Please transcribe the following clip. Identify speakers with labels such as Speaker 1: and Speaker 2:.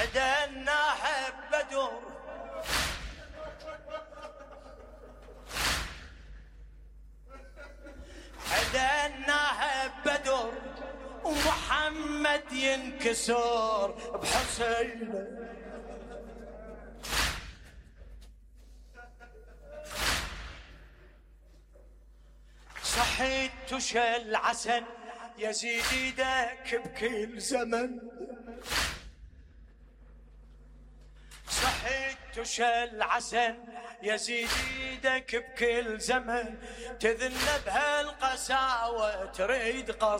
Speaker 1: عدنا حب بدر عدنا حب بدر ومحمد ينكسر بحسينه. صحيت تشل عسل يزيد ايدك بكل زمن، صحيت تشل عسل يزيد ايدك بكل زمن، تذن بهالقساوة تريد قص